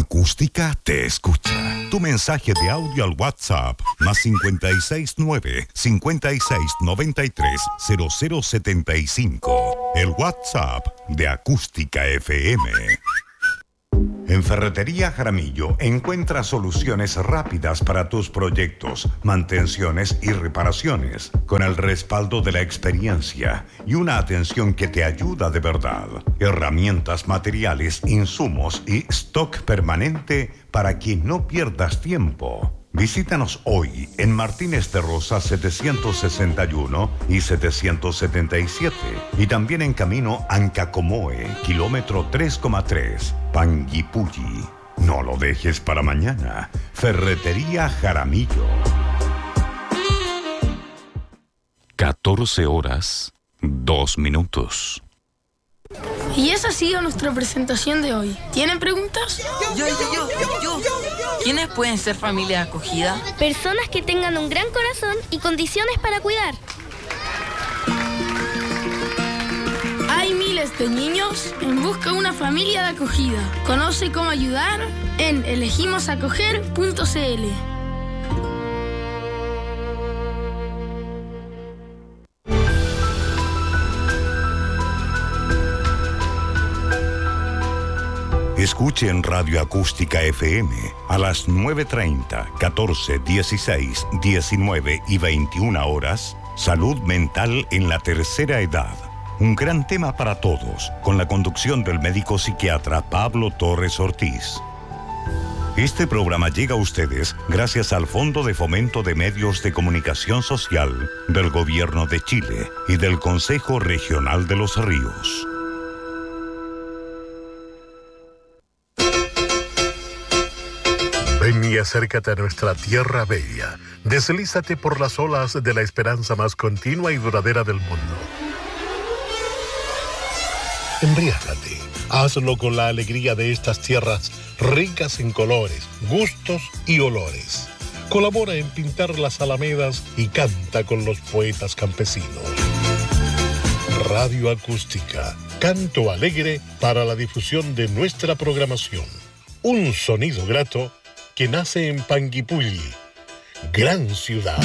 Acústica te escucha. Tu mensaje de audio al WhatsApp más 569-5693-0075. El WhatsApp de Acústica FM. En Ferretería Jaramillo encuentra soluciones rápidas para tus proyectos, mantenciones y reparaciones, con el respaldo de la experiencia y una atención que te ayuda de verdad. Herramientas, materiales, insumos y stock permanente para que no pierdas tiempo. Visítanos hoy en Martínez de Rosa 761 y 777 y también en camino Ancacomoe, kilómetro 3,3, Panguipulli. No lo dejes para mañana. Ferretería Jaramillo. 14:02. Y esa ha sido nuestra presentación de hoy. ¿Tienen preguntas? Yo. ¿Quiénes pueden ser familia acogida? Personas que tengan un gran corazón y condiciones para cuidar. Hay miles de niños en busca de una familia de acogida. Conoce cómo ayudar en elegimosacoger.cl. Escuche en Radio Acústica FM a las 9:30, 14, 16, 19 y 21 horas, Salud Mental en la Tercera Edad. Un gran tema para todos, con la conducción del médico psiquiatra Pablo Torres Ortiz. Este programa llega a ustedes gracias al Fondo de Fomento de Medios de Comunicación Social del Gobierno de Chile y del Consejo Regional de los Ríos. Ven y acércate a nuestra tierra bella. Deslízate por las olas de la esperanza más continua y duradera del mundo. Embriágate. Hazlo con la alegría de estas tierras ricas en colores, gustos y olores. Colabora en pintar las alamedas y canta con los poetas campesinos. Radio Acústica. Canto alegre para la difusión de nuestra programación. Un sonido grato que nace en Panguipulli, gran ciudad.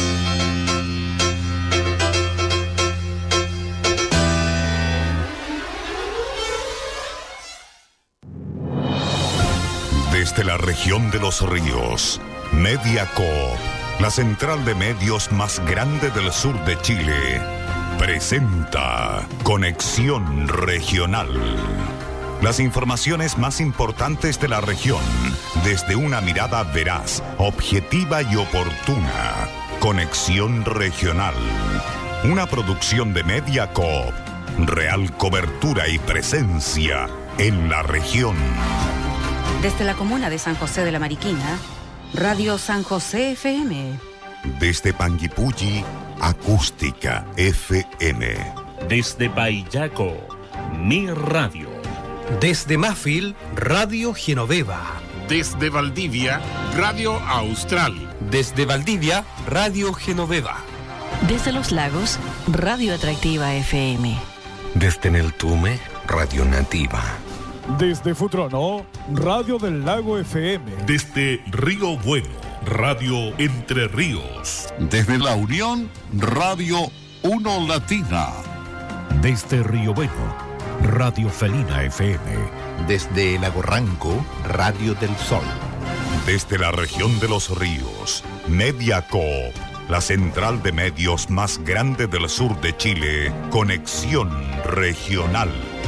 Desde la región de los ríos, Mediacoop, la central de medios más grande del sur de Chile, presenta Conexión Regional. Las informaciones más importantes de la región, desde una mirada veraz, objetiva y oportuna. Conexión Regional. Una producción de Mediacoop. Real cobertura y presencia en la región. Desde la comuna de San José de la Mariquina, Radio San José FM. Desde Panguipulli, Acústica FM. Desde Payaco, Mi Radio. Desde Mafil, Radio Genoveva. Desde Valdivia, Radio Austral. Desde Valdivia, Radio Genoveva. Desde Los Lagos, Radio Atractiva FM. Desde Neltume, Radio Nativa. Desde Futrono, Radio del Lago FM. Desde Río Bueno, Radio Entre Ríos. Desde La Unión, Radio Uno Latina. Desde Río Bueno, Radio Felina FM. Desde Lago Ranco, Radio del Sol. Desde la región de los ríos, Mediacoop, la central de medios más grande del sur de Chile, Conexión Regional.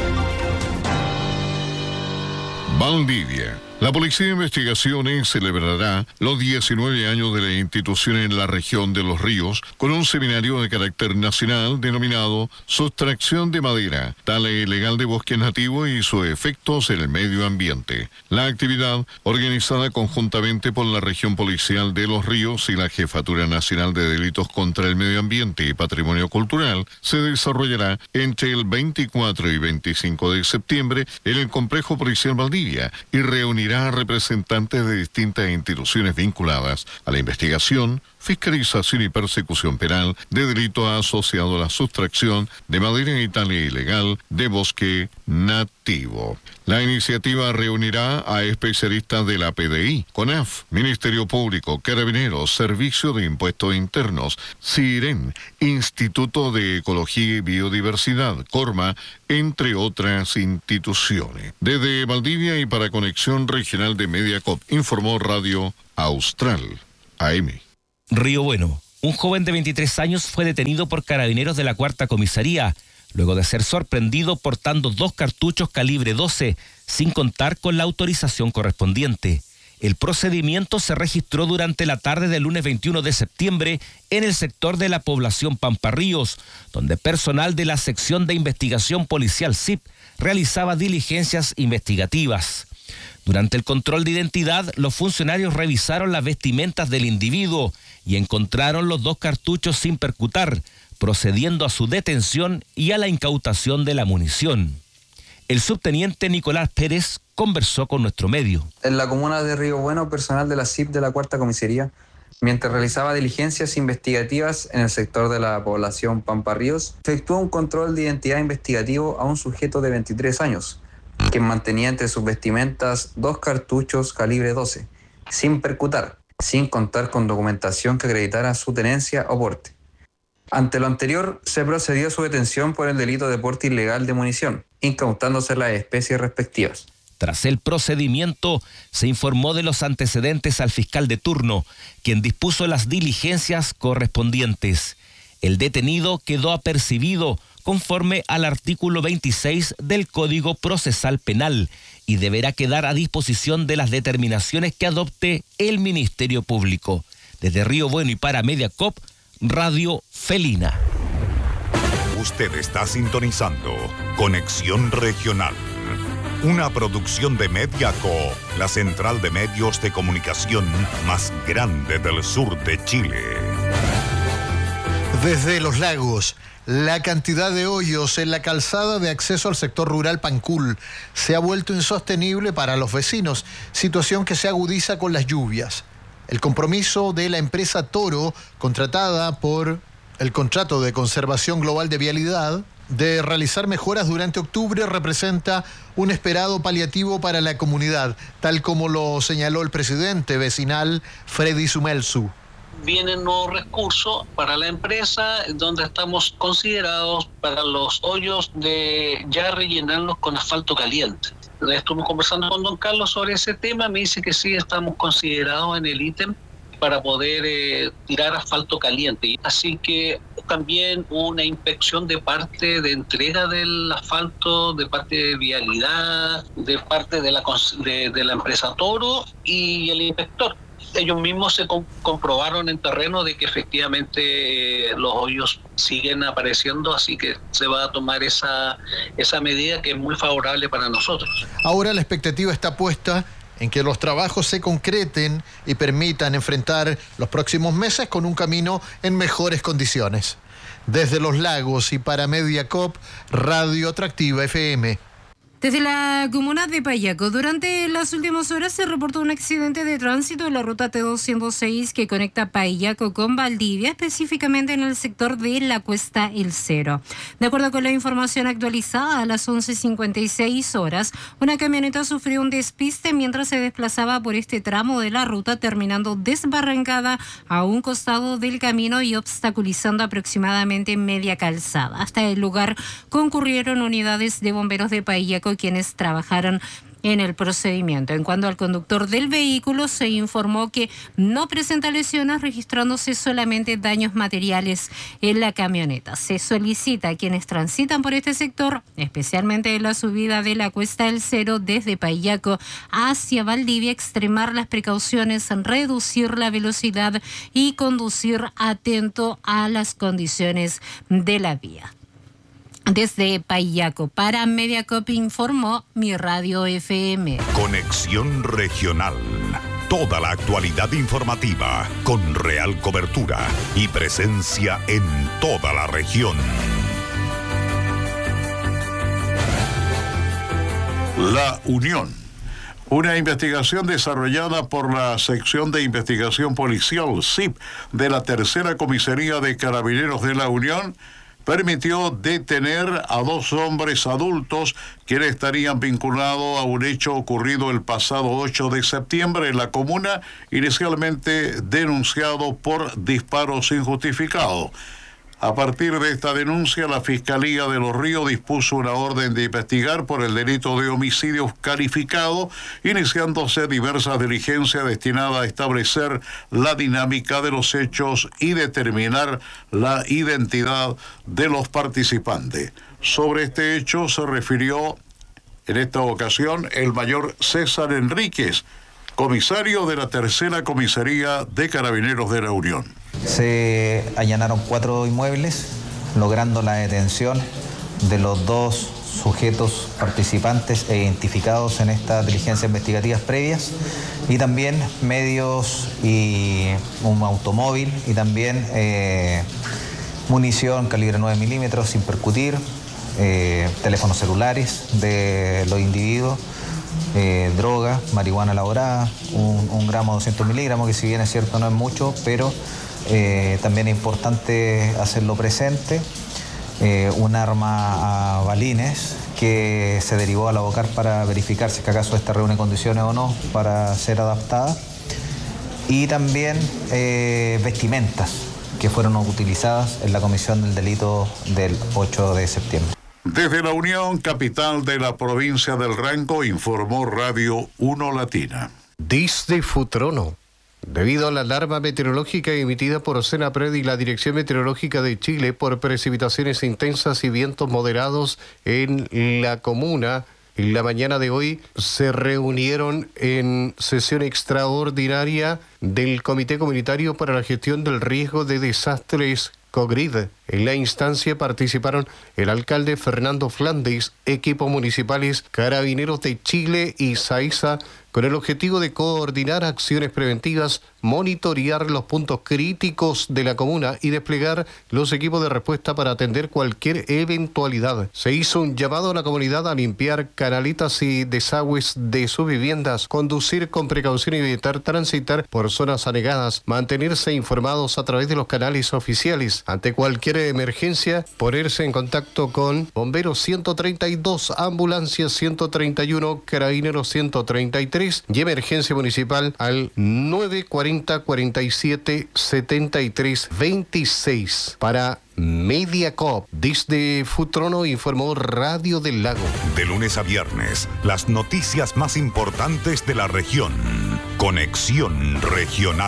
Valdivia. La Policía de Investigaciones celebrará los 19 años de la institución en la región de Los Ríos con un seminario de carácter nacional denominado Sustracción de Madera, tala ilegal de bosques nativos y sus efectos en el medio ambiente. La actividad, organizada conjuntamente por la Región Policial de Los Ríos y la Jefatura Nacional de Delitos contra el Medio Ambiente y Patrimonio Cultural, se desarrollará entre el 24 y 25 de septiembre en el Complejo Policial Valdivia y reunirá a representantes de distintas instituciones vinculadas a la investigación, fiscalización y persecución penal de delitos asociados a la sustracción de madera y tala ilegal de bosque nativo. delictivo. La iniciativa reunirá a especialistas de la PDI, CONAF, Ministerio Público, Carabineros, Servicio de Impuestos Internos, CIREN, Instituto de Ecología y Biodiversidad, CORMA, entre otras instituciones. Desde Valdivia y para Conexión Regional de Mediacop, informó Radio Austral, AM. Río Bueno. Un joven de 23 años fue detenido por carabineros de la 4ª Comisaría, luego de ser sorprendido portando 2 cartuchos calibre 12, sin contar con la autorización correspondiente. El procedimiento se registró durante la tarde del lunes 21 de septiembre en el sector de la población Pamparríos, donde personal de la Sección de Investigación Policial SIP realizaba diligencias investigativas. Durante el control de identidad, los funcionarios revisaron las vestimentas del individuo y encontraron los 2 cartuchos sin percutar, procediendo a su detención y a la incautación de la munición. El subteniente Nicolás Pérez conversó con nuestro medio. En la comuna de Río Bueno, personal de la CIP de la 4ª Comisaría, mientras realizaba diligencias investigativas en el sector de la población Pamparríos, efectuó un control de identidad investigativo a un sujeto de 23 años, quien mantenía entre sus vestimentas 2 cartuchos calibre 12, sin percutar, sin contar con documentación que acreditara su tenencia o porte. Ante lo anterior, se procedió a su detención por el delito de porte ilegal de munición, incautándose las especies respectivas. Tras el procedimiento, se informó de los antecedentes al fiscal de turno, quien dispuso las diligencias correspondientes. El detenido quedó apercibido conforme al artículo 26 del Código Procesal Penal y deberá quedar a disposición de las determinaciones que adopte el Ministerio Público. Desde Río Bueno y para Mediacop, Radio Felina. Usted está sintonizando Conexión Regional, una producción de Mediacop, la central de medios de comunicación más grande del sur de Chile. Desde Los Lagos, la cantidad de hoyos en la calzada de acceso al sector rural Pancul se ha vuelto insostenible para los vecinos, situación que se agudiza con las lluvias. El compromiso de la empresa Toro, contratada por el Contrato de Conservación Global de Vialidad, de realizar mejoras durante octubre representa un esperado paliativo para la comunidad, tal como lo señaló el presidente vecinal Freddy Sumelsu. Vienen nuevos recursos para la empresa, donde estamos considerados para los hoyos de ya rellenarlos con asfalto caliente. Estuvimos conversando con don Carlos sobre ese tema, me dice que sí, estamos considerados en el ítem para poder tirar asfalto caliente. Así que también una inspección de parte de entrega del asfalto, de parte de vialidad, de parte de la empresa Toro y el inspector. Ellos mismos se comprobaron en terreno de que efectivamente los hoyos siguen apareciendo, así que se va a tomar esa medida que es muy favorable para nosotros. Ahora la expectativa está puesta en que los trabajos se concreten y permitan enfrentar los próximos meses con un camino en mejores condiciones. Desde Los Lagos y para Mediacop, Radio Atractiva FM. Desde la comuna de Payaco, durante las últimas horas se reportó un accidente de tránsito en la ruta T206 que conecta Payaco con Valdivia, específicamente en el sector de la Cuesta El Cero. De acuerdo con la información actualizada, a las 11:56 horas, una camioneta sufrió un despiste mientras se desplazaba por este tramo de la ruta, terminando desbarrancada a un costado del camino y obstaculizando aproximadamente media calzada. Hasta el lugar concurrieron unidades de bomberos de Payaco, quienes trabajaron en el procedimiento. En cuanto al conductor del vehículo, se informó que no presenta lesiones, registrándose solamente daños materiales en la camioneta. Se solicita a quienes transitan por este sector, especialmente en la subida de la Cuesta del Cero desde Payaco hacia Valdivia, extremar las precauciones, reducir la velocidad y conducir atento a las condiciones de la vía. Desde Payaco para Mediacop informó Mi Radio FM. Conexión Regional. Toda la actualidad informativa con real cobertura y presencia en toda la región. La Unión. Una investigación desarrollada por la Sección de Investigación Policial, SIP, de la Tercera Comisaría de Carabineros de la Unión, permitió detener a 2 hombres adultos quienes estarían vinculados a un hecho ocurrido el pasado 8 de septiembre en la comuna, inicialmente denunciado por disparos injustificados. A partir de esta denuncia, la Fiscalía de Los Ríos dispuso una orden de investigar por el delito de homicidio calificado, iniciándose diversas diligencias destinadas a establecer la dinámica de los hechos y determinar la identidad de los participantes. Sobre este hecho se refirió en esta ocasión el mayor César Enríquez, comisario de la Tercera Comisaría de Carabineros de la Unión. Se allanaron 4 inmuebles, logrando la detención de los 2 sujetos participantes e identificados en estas diligencias investigativas previas, y también medios y un automóvil y también munición calibre 9 milímetros sin percutir, teléfonos celulares de los individuos, droga, marihuana elaborada, un gramo 200 miligramos, que si bien es cierto no es mucho, pero también es importante hacerlo presente, un arma a balines que se derivó a la Bocar para verificar si acaso esta reúne condiciones o no para ser adaptada, y también vestimentas que fueron utilizadas en la comisión del delito del 8 de septiembre. Desde la Unión, capital de la provincia del Ranco, informó Radio 1 Latina. Desde Futrono, debido a la alarma meteorológica emitida por Senapred y la Dirección Meteorológica de Chile por precipitaciones intensas y vientos moderados en la comuna, en la mañana de hoy se reunieron en sesión extraordinaria del Comité Comunitario para la Gestión del Riesgo de Desastres COGRID. En la instancia participaron el alcalde Fernando Flandes, equipos municipales, Carabineros de Chile y SAISA, con el objetivo de coordinar acciones preventivas, monitorear los puntos críticos de la comuna y desplegar los equipos de respuesta para atender cualquier eventualidad. Se hizo un llamado a la comunidad a limpiar canaletas y desagües de sus viviendas, conducir con precaución y evitar transitar por zonas anegadas, mantenerse informados a través de los canales oficiales. Ante cualquier emergencia, ponerse en contacto con Bomberos 132, Ambulancia 131, Carabineros 133 y Emergencia Municipal al 940 47 73 26. Para Mediacop, desde Futrono, informó Radio del Lago. De lunes a viernes, las noticias más importantes de la región. Conexión Regional.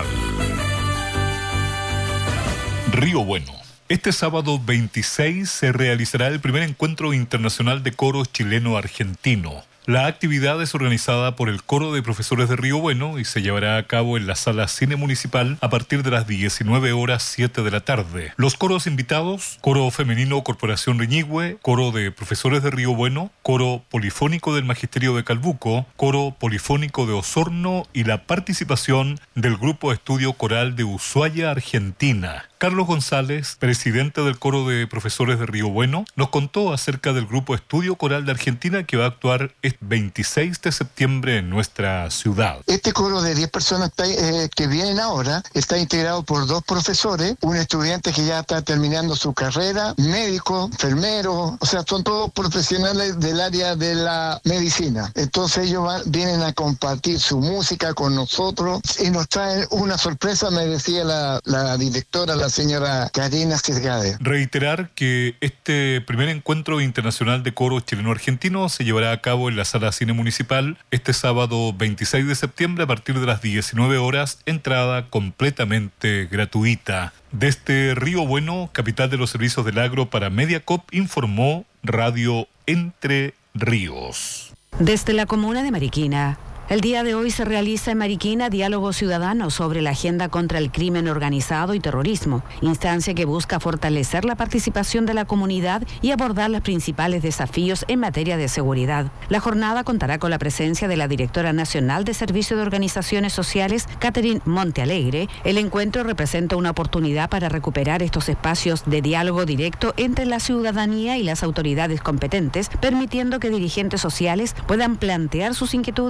Río Bueno. Este sábado 26 se realizará el primer encuentro internacional de coros chileno-argentino. La actividad es organizada por el Coro de Profesores de Río Bueno y se llevará a cabo en la Sala Cine Municipal a partir de las 19:07 de la tarde. Los coros invitados: Coro Femenino Corporación Riñigüe, Coro de Profesores de Río Bueno, Coro Polifónico del Magisterio de Calbuco, Coro Polifónico de Osorno y la participación del Grupo Estudio Coral de Ushuaia, Argentina. Carlos González, presidente del Coro de Profesores de Río Bueno, nos contó acerca del Grupo Estudio Coral de Argentina que va a actuar este 26 de septiembre en nuestra ciudad. Este coro de 10 personas que vienen ahora está integrado por 2 profesores, un estudiante que ya está terminando su carrera, médico, enfermero, o sea, son todos profesionales del área de la medicina. Entonces ellos vienen a compartir su música con nosotros y nos traen una sorpresa, me decía la directora, la señora Karina Sirgade. Reiterar que este primer encuentro internacional de coros chileno-argentino se llevará a cabo en la Sala Cine Municipal este sábado 26 de septiembre a partir de las 19 horas, entrada completamente gratuita. Desde Río Bueno, capital de los servicios del agro para Mediacop, informó Radio Entre Ríos. Desde la comuna de Mariquina. El día de hoy se realiza en Mariquina diálogo ciudadano sobre la agenda contra el crimen organizado y terrorismo, instancia que busca fortalecer la participación de la comunidad y abordar los principales desafíos en materia de seguridad. La jornada contará con la presencia de la directora nacional de Servicio de Organizaciones Sociales, Catherine Montealegre. El encuentro representa una oportunidad para recuperar estos espacios de diálogo directo entre la ciudadanía y las autoridades competentes, permitiendo que dirigentes sociales puedan plantear sus inquietudes y propuestas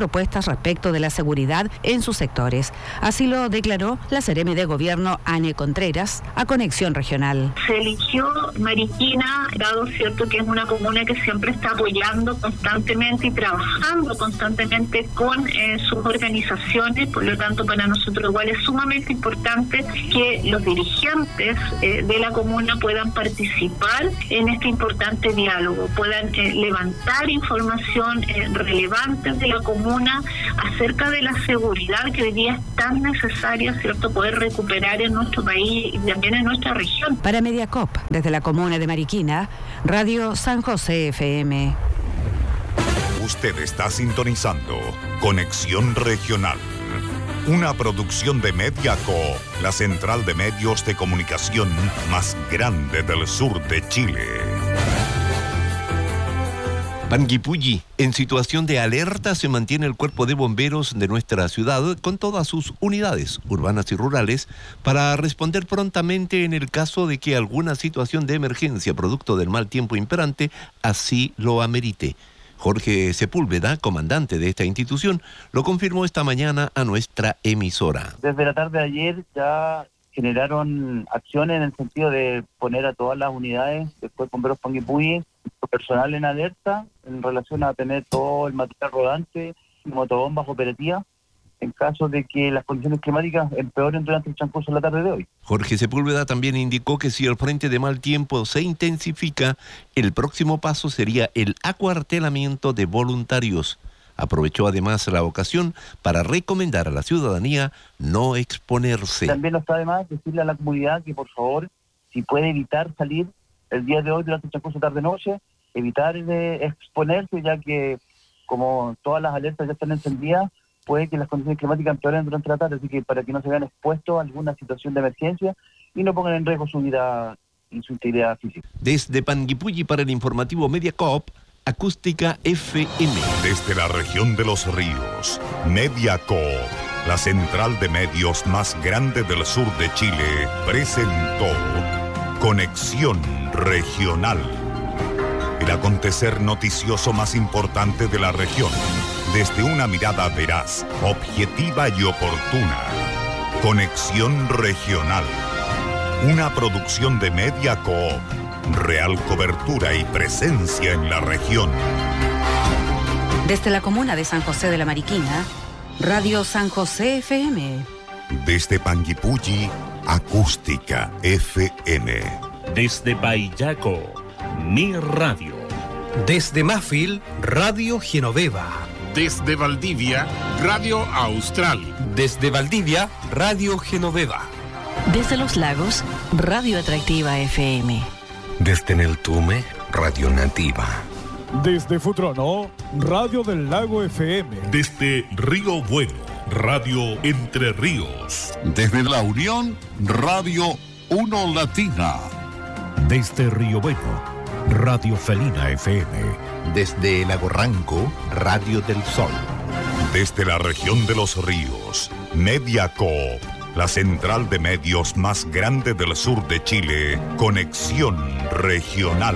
propuestas respecto de la seguridad en sus sectores. Así lo declaró la seremi de Gobierno, Ane Contreras, a Conexión Regional. Se eligió Mariquina, dado cierto que es una comuna que siempre está apoyando constantemente y trabajando constantemente con sus organizaciones. Por lo tanto, para nosotros igual es sumamente importante que los dirigentes de la comuna puedan participar en este importante diálogo, puedan levantar información relevante de la comuna acerca de la seguridad que hoy día es tan necesaria, ¿cierto?, poder recuperar en nuestro país y también en nuestra región. Para Mediacop, desde la comuna de Mariquina, Radio San José FM. Usted está sintonizando Conexión Regional, una producción de Mediacop, la central de medios de comunicación más grande del sur de Chile. Panguipulli, en situación de alerta se mantiene el cuerpo de bomberos de nuestra ciudad con todas sus unidades urbanas y rurales para responder prontamente en el caso de que alguna situación de emergencia producto del mal tiempo imperante así lo amerite. Jorge Sepúlveda, comandante de esta institución, lo confirmó esta mañana a nuestra emisora. Desde la tarde de ayer ya generaron acciones en el sentido de poner a todas las unidades del Cuerpo de Bomberos Panguipulli, personal en alerta en relación a tener todo el material rodante, motobombas operativas, en caso de que las condiciones climáticas empeoren durante el transcurso de la tarde de hoy. Jorge Sepúlveda también indicó que si el frente de mal tiempo se intensifica, el próximo paso sería el acuartelamiento de voluntarios. Aprovechó además la ocasión para recomendar a la ciudadanía no exponerse. También no está de más decirle a la comunidad que por favor, si puede evitar salir el día de hoy durante el transcurso tarde-noche, evitar exponerse, ya que como todas las alertas ya están encendidas, puede que las condiciones climáticas empeoren durante la tarde, así que para que no se vean expuestos a alguna situación de emergencia y no pongan en riesgo su vida y su integridad física. Desde Panguipulli para el informativo Mediacop, Acústica FM. Desde la región de los ríos, Mediacop, la central de medios más grande del sur de Chile, presentó Conexión Regional. El acontecer noticioso más importante de la región, desde una mirada veraz, objetiva y oportuna. Conexión Regional. Una producción de Mediacop. Real cobertura y presencia en la región. Desde la comuna de San José de la Mariquina, Radio San José FM. Desde Panguipulli, Acústica FM. Desde Payaco, Mi Radio. Desde Mafil, Radio Genoveva. Desde Valdivia, Radio Austral. Desde Valdivia, Radio Genoveva. Desde Los Lagos, Radio Atractiva FM. Desde Neltume, Radio Nativa. Desde Futrono, Radio del Lago FM. Desde Río Bueno, Radio Entre Ríos. Desde La Unión, Radio Uno Latina. Desde Río Bueno, Radio Felina FM. Desde Lago Ranco, Radio del Sol. Desde la región de los ríos, Mediacop, la central de medios más grande del sur de Chile, Conexión Regional.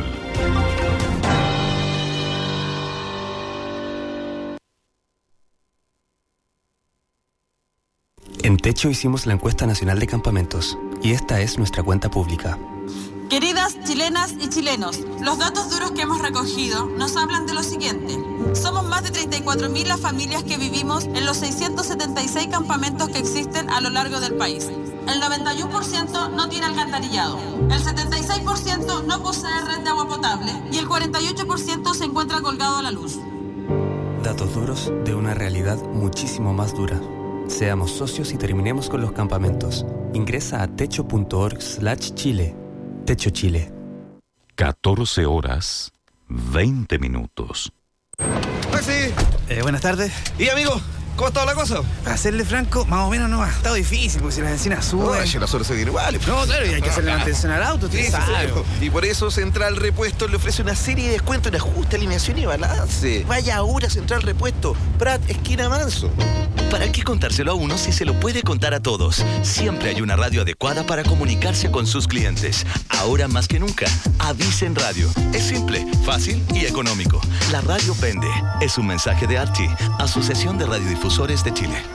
En Techo hicimos la encuesta nacional de campamentos y esta es nuestra cuenta pública. Queridas chilenas y chilenos, los datos duros que hemos recogido nos hablan de lo siguiente. Somos más de 34.000 las familias que vivimos en los 676 campamentos que existen a lo largo del país. El 91% no tiene alcantarillado, el 76% no posee red de agua potable y el 48% se encuentra colgado a la luz. Datos duros de una realidad muchísimo más dura. Seamos socios y terminemos con los campamentos. Ingresa a techo.org/Chile. Techo Chile. 14 horas, 20 minutos. Buenas tardes. Y amigo, ¿cómo ha estado la cosa? Para serle franco, más o menos no ha estado difícil, porque si las encinas suben... No, si las horas se vienen iguales. No, claro, y hay que hacerle mantención al auto, sí, claro. Y por eso Central Repuestos le ofrece una serie de descuentos en ajuste, alineación y balance. Vaya ahora a Central Repuesto, Prat, esquina Manso. ¿Para qué contárselo a uno si se lo puede contar a todos? Siempre hay una radio adecuada para comunicarse con sus clientes. Ahora más que nunca, Avisen Radio. Es simple, fácil y económico. La radio vende. Es un mensaje de ARTI, Asociación de Radiodifusores de Chile.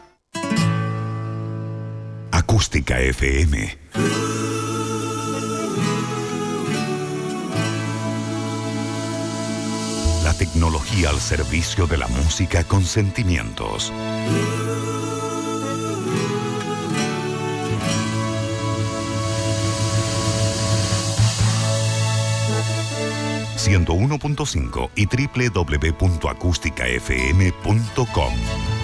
Acústica FM. La tecnología al servicio de la música con sentimientos. ...101.5 y www.acusticafm.com.